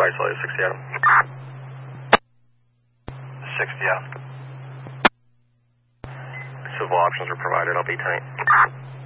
isolated, 60 Adam. 60 Adam. Civil options are provided, I'll be tight.